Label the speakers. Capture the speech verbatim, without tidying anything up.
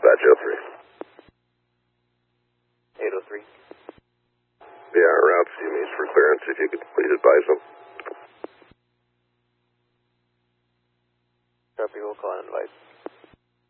Speaker 1: dispatch oh three.
Speaker 2: eight oh three.
Speaker 1: Yeah, route C M Es for clearance, if you could please advise them.
Speaker 2: Copy, we'll call and advise.